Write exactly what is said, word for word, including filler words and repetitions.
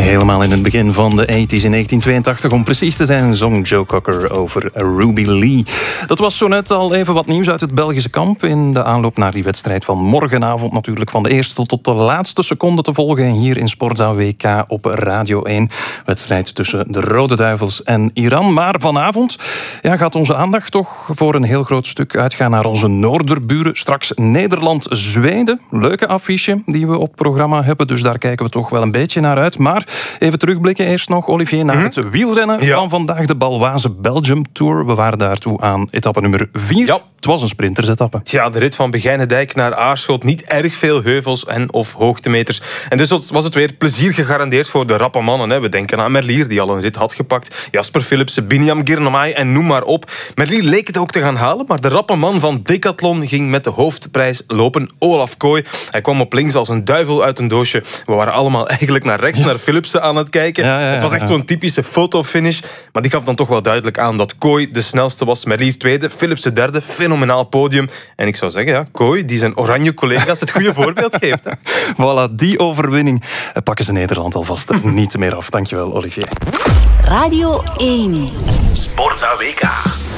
Helemaal in het begin van de tachtiger in negentien tweeëntachtig, om precies te zijn, zong Joe Cocker over Ruby Lee. Dat was zo net al even wat nieuws uit het Belgische kamp in de aanloop naar die wedstrijd van morgenavond, natuurlijk van de eerste tot de laatste seconde te volgen hier in Sportzaal W K op Radio één. Wedstrijd tussen de Rode Duivels en Iran. Maar vanavond ja, gaat onze aandacht toch voor een heel groot stuk uitgaan naar onze noorderburen. Straks Nederland-Zweden. Leuke affiche die we op programma hebben, dus daar kijken we toch wel een beetje naar uit. Maar even terugblikken eerst nog, Olivier, naar mm-hmm. het wielrennen ja. van vandaag, de Baloise Belgium Tour. We waren daartoe aan etappe nummer vier. Ja. Het was een sprintersetappe. Ja, de rit van Begijnendijk naar Aarschot. Niet erg veel heuvels en of hoogtemeters. En dus was het weer plezier gegarandeerd voor de rappe mannen. Hè. We denken aan Merlier, die al een rit had gepakt. Jasper Philipsen, Biniam Girmay en noem maar op. Merlier leek het ook te gaan halen, maar de rappe man van Decathlon ging met de hoofdprijs lopen. Olaf Kooi. Hij kwam op links als een duivel uit een doosje. We waren allemaal eigenlijk naar rechts, naar Philipsen aan het kijken. Ja, ja, ja, het was echt zo'n typische fotofinish. Maar die gaf dan toch wel duidelijk aan dat Kooi de snelste was. Merlier tweede, Philipsen derde. Fenomenaal podium. En ik zou zeggen, ja, Kooi, die zijn oranje collega's het goede voorbeeld geeft. Hè. Voilà, die overwinning pakken ze Nederland alvast niet meer af. Dankjewel, Olivier. Radio één. Sportzaal W K.